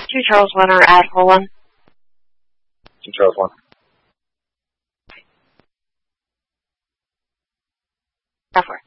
2 Charles 1 or add hole 1? 2 Charles 1. Go for it.